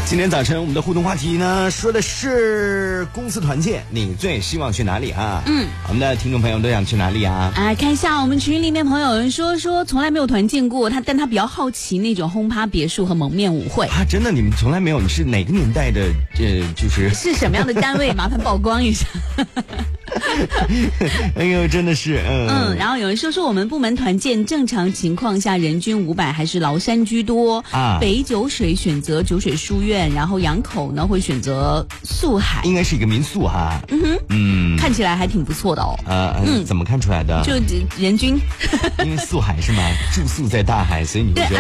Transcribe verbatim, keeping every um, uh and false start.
今天早晨我们的互动话题呢，说的是公司团建，你最希望去哪里啊？嗯，我们的听众朋友都想去哪里啊？ 哎，看一下我们群里面朋友有人说说从来没有团建过，他但他比较好奇那种轰趴别墅和蒙面舞会啊，真的你们从来没有？你是哪个年代的？呃，就是是什么样的单位？麻烦曝光一下。 哎呦，真的是，嗯嗯，然后有人说说我们部门团建正常情况下人均五百，还是崂山居多啊。北九水选择九水书院，然后阳口呢会选择宿海， 应该是一个民宿哈。 嗯哼，嗯，看起来还挺不错的哦。 呃，嗯，怎么看出来的？ 就人均， 因为宿海是吗？住宿在大海，所以你会觉得